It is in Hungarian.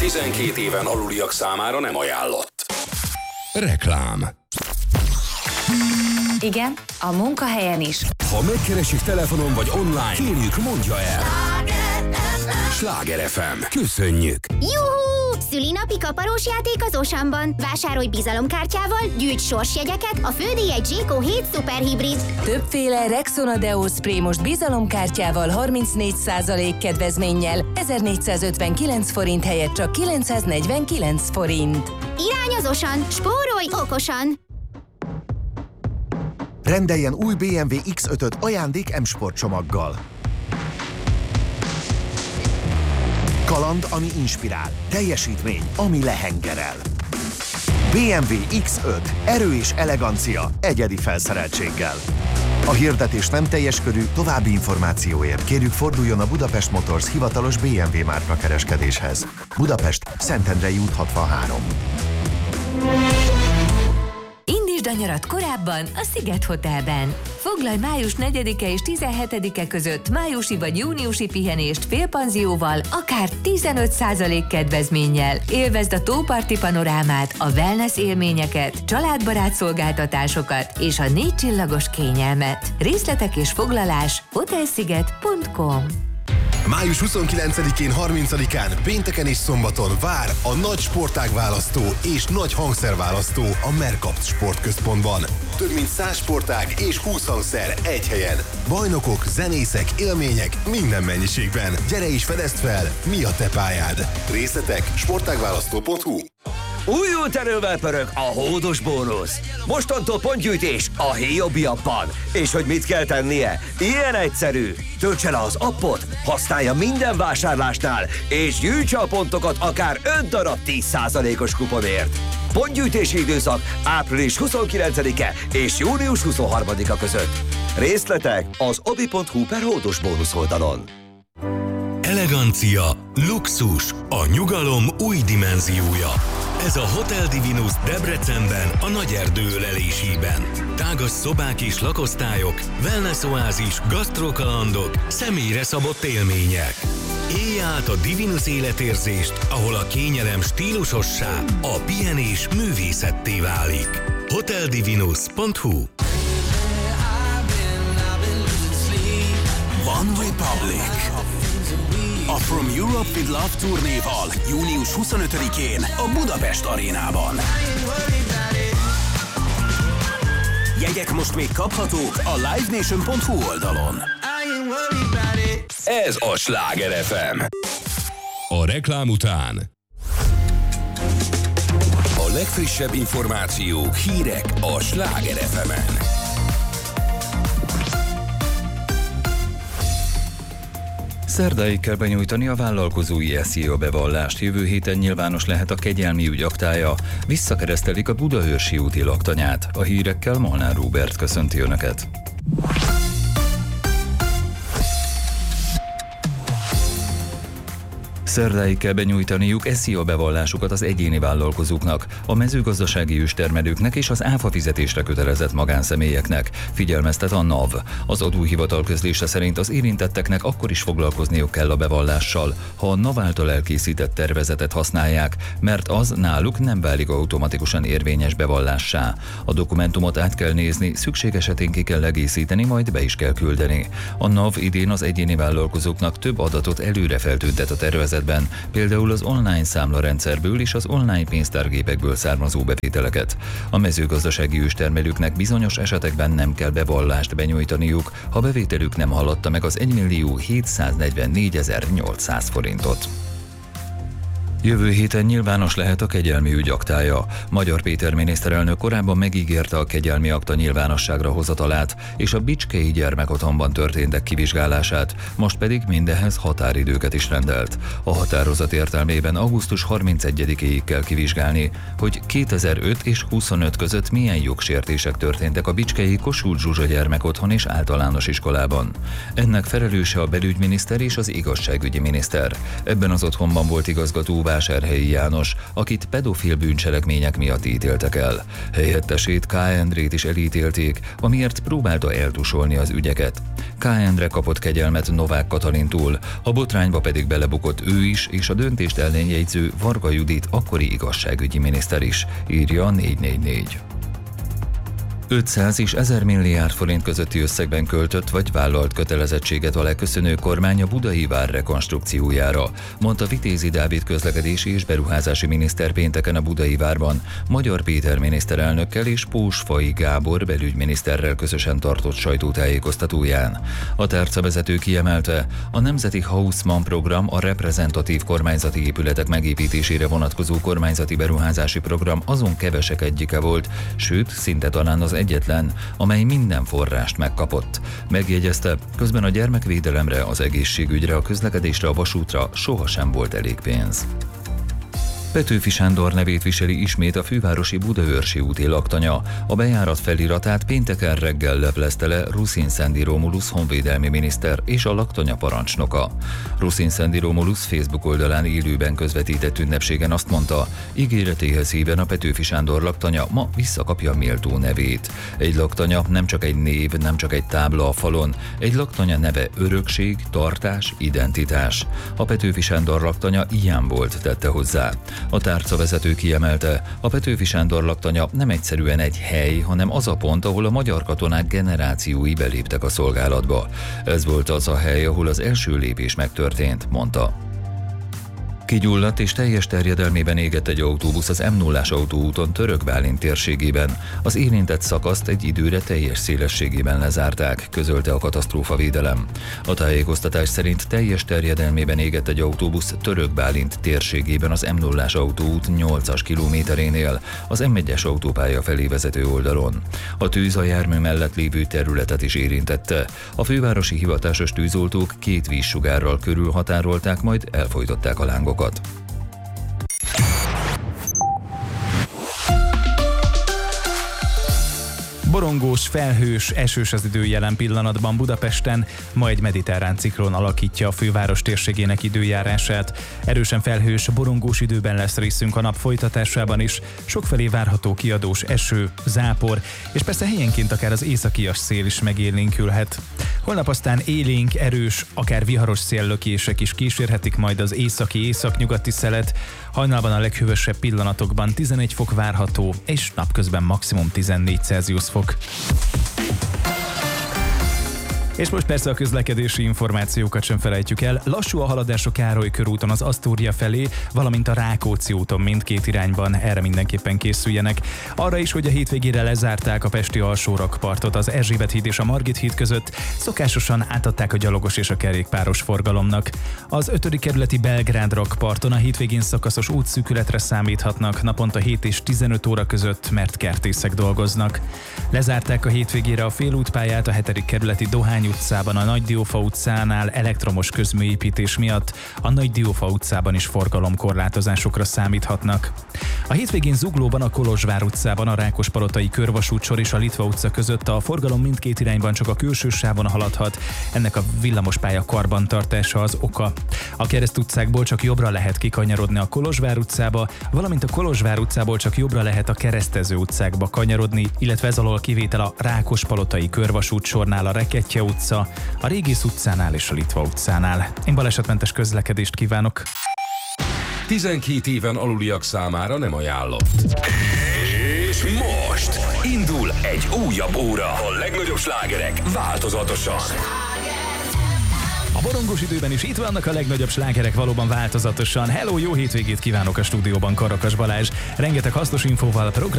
12 éven aluliak számára nem ajánlott. Reklám. Igen, a munkahelyen is. Ha megkeresik telefonon vagy online, kérjük, mondja el. Sláger FM. Köszönjük. Juhú! Szülinapi kaparós játék az Osamban. Vásárolj bizalomkártyával, gyűjts sorsjegyeket, a fődíj egy Zséko 7 szuperhibrid. Többféle Rexona Deo Spray most bizalomkártyával 34% kedvezménnyel, 1459 forint helyett csak 949 forint. Irány az Osan, spórolj okosan! Rendeljen új BMW X5-öt ajándék M-Sport csomaggal. Kaland, ami inspirál. Teljesítmény, ami lehengerel. BMW X5. Erő és elegancia egyedi felszereltséggel. A hirdetés nem teljes körű, további információért kérjük, forduljon a Budapest Motors hivatalos BMW márka kereskedéshez. Budapest, Szentendrei út 63. Indítsd a nyarat korábban a Sziget Hotelben. Foglalj május 4-e és 17-e között májusi vagy júniusi pihenést félpanzióval, akár 15% kedvezménnyel. Élvezd a tóparti panorámát, a wellness élményeket, családbarát szolgáltatásokat és a 4 csillagos kényelmet. Részletek és foglalás hotelsziget.com. Május 29-én, 30-án, pénteken és szombaton vár a nagy sportágválasztó és nagy hangszerválasztó a Mercapt Sportközpontban. Több mint 100 sportág és 20 hangszer egy helyen. Bajnokok, zenészek, élmények minden mennyiségben. Gyere és fedezd fel, mi a te pályád. Részletek sportágválasztó.hu. Újult erővel pörög a hódos bónusz. Mostantól pontgyűjtés a Hiobi appban. És hogy mit kell tennie? Ilyen egyszerű. Töltse le az appot, használja minden vásárlásnál, és gyűjtse a pontokat akár 5 darab 10%-os kuponért. Pontgyűjtési időszak április 29-e és június 23-a között. Részletek az obi.hu/hódos bónusz oldalon. Elegancia, luxus, a nyugalom új dimenziója. Ez a Hotel Divinus Debrecenben, a Nagyerdő ölelésében. Tágas szobák és lakosztályok, wellness oázis, gasztrokalandok, személyre szabott élmények. Élj át a Divinus életérzést, ahol a kényelem stílusossá, a pihenés művészetté válik. hoteldivinus.hu. One Republic. A From Europe with Love turnéval június 25-én a Budapest arénában. Jegyek most még kaphatók a livenation.hu oldalon. Ez a Sláger FM. A reklám után a legfrissebb információk, hírek a Sláger FM-en. Szerdáig kell benyújtani a vállalkozói SZIA bevallást, jövő héten nyilvános lehet a kegyelmi ügy aktája, visszakeresztelik a Budaörsi úti laktanyát. A hírekkel Molnár Róbert köszönti Önöket. Szerdáig kell benyújtaniuk SZIA bevallásukat az egyéni vállalkozóknak, a mezőgazdasági őstermelőknek és az áfa fizetésre kötelezett magánszemélyeknek, figyelmeztet a NAV. Az adóhivatal közlése szerint az érintetteknek akkor is foglalkozniuk kell a bevallással, ha a NAV által elkészített tervezetet használják, mert az náluk nem válik automatikusan érvényes bevallássá. A dokumentumot át kell nézni, szükség esetén ki kell egészíteni, majd be is kell küldeni. A NAV idén az egyéni vállalkozóknak több adatot előre feltüntet a tervezetben, például az online számlarendszerből és az online pénztárgépekből származó bevételeket. A mezőgazdasági őstermelőknek bizonyos esetekben nem kell bevallást benyújtaniuk, ha bevételük nem haladta meg az 1.744.800 forintot. Jövő héten nyilvános lehet a kegyelmi ügy aktája. Magyar Péter miniszterelnök korábban megígérte a kegyelmi akta nyilvánosságra hozatalát és a Bicskei gyermekotthonban történtek kivizsgálását, most pedig mindehhez határidőket is rendelt. A határozat értelmében augusztus 31-éig kell kivizsgálni, hogy 2005 és 25 között milyen jogsértések történtek a Bicskei Kossuth Zsuzsa gyermekotthon és általános iskolában. Ennek felelőse a belügyminiszter és az igazságügyi miniszter. Ebben az otthonban volt igazgatóvá Vásárhelyi János, akit pedofil bűncselekmények miatt ítéltek el. Helyettesét K. Endrét is elítélték, amiért próbálta eltusolni az ügyeket. K. Endre kapott kegyelmet Novák Katalintól, a botrányba pedig belebukott ő is, és a döntést ellenjegyző Varga Judit akkori igazságügyi miniszter is, írja a 444. 500 és 1000 milliárd forint közötti összegben költött vagy vállalt kötelezettséget alá köszönő kormány a Budai vár rekonstrukciójára, mondta Vitézi Dávid közlekedési és beruházási miniszter pénteken a Budai várban, Magyar Péter miniszterelnökkel és Pósfai Gábor belügyminiszterrel közösen tartott sajtótájékoztatóján. A tárcavezető kiemelte, a Nemzeti Haussmann program a reprezentatív kormányzati épületek megépítésére vonatkozó kormányzati beruházási program azon kevesek egyike volt, sőt, szinte talán az egyetlen, amely minden forrást megkapott. Megjegyezte, közben a gyermekvédelemre, az egészségügyre, a közlekedésre, a vasútra sohasem volt elég pénz. Petőfi Sándor nevét viseli ismét a fővárosi Budaörsi úti laktanya. A bejárat feliratát pénteken reggel leplezte le Rusin Szendi Romulus honvédelmi miniszter és a laktanya parancsnoka. Rusin Szendi Romulus Facebook oldalán élőben közvetített ünnepségen azt mondta, ígéretéhez híven a Petőfi Sándor laktanya ma visszakapja méltó nevét. Egy laktanya nem csak egy név, nem csak egy tábla a falon, egy laktanya neve örökség, tartás, identitás. A Petőfi Sándor laktanya ilyen volt, tette hozzá. A tárcavezető kiemelte, a Petőfi Sándor laktanya nem egyszerűen egy hely, hanem az a pont, ahol a magyar katonák generációi beléptek a szolgálatba. Ez volt az a hely, ahol az első lépés megtörtént, mondta. Kigyulladt és teljes terjedelmében égett egy autóbusz az M0-ás autóúton Török Bálint térségében. Az érintett szakaszt egy időre teljes szélességében lezárták, közölte a katasztrófavédelem. A tájékoztatás szerint teljes terjedelmében égett egy autóbusz Török Bálint térségében az M0-ás autóút 8-as kilométerénél, az M1-es autópálya felé vezető oldalon. A tűz a jármű mellett lévő területet is érintette. A fővárosi hivatásos tűzoltók 2 vízsugárral körülhatárolták, majd elfojtották a lángokat. Borongós, felhős, esős az idő jelen pillanatban Budapesten, ma egy mediterrán ciklon alakítja a főváros térségének időjárását. Erősen felhős, borongós időben lesz részünk a nap folytatásában is, sokfelé várható kiadós eső, zápor, és persze helyenként akár az északias szél is megélénkülhet. Holnap aztán élénk, erős, akár viharos széllökések is kísérhetik majd az északi-északnyugati szelet. Hajnalban a leghűvösebb pillanatokban 11 fok várható, és napközben maximum 14 Celsius fok. És most persze a közlekedési információkat sem felejtjük el. Lassú a haladás a Károly körúton az Asztória felé, valamint a Rákóczi úton mindkét irányban, erre mindenképpen készüljenek. Arra is, hogy a hétvégére lezárták a pesti alsórakpartot az Erzsébet híd és a Margit híd között, szokásosan átadták a gyalogos és a kerékpáros forgalomnak. Az 5. kerületi Belgrád rakparton a hétvégén szakaszos útszűkületre számíthatnak naponta 7 és 15 óra között, mert kertészek dolgoznak. Lezárták a hétvégére a félútpályát a 7. kerületi Dohány utcában, a Nagy Diófa utcánál elektromos közműépítés miatt, a Nagy Diófa utcában is forgalomkorlátozásokra számíthatnak. A hétvégén Zuglóban, a Kolozsvár utcában, a Rákospalotai körvasútsor és a Litva utca között a forgalom mindkét irányban csak a külső sávon haladhat, ennek a villamospálya karbantartása az oka. A Kereszt utcákból csak jobbra lehet kikanyarodni a Kolozsvár utcába, valamint a Kolozsvár utcából csak jobbra lehet a keresztező utcákba kanyarodni, illetve ez alól kivétel a Rákospalotai körvasútsornál a Rekettye utca, a Régész utcánál és a Litva utcánál. Én balesetmentes közlekedést kívánok! 12 éven aluliak számára nem ajánlott. És most indul egy újabb óra. A legnagyobb slágerek változatosan. A borongós időben is itt vannak a legnagyobb slágerek valóban változatosan. Hello, jó hétvégét kívánok a stúdióban, Karakas Balázs. Rengeteg hasznos infóval, program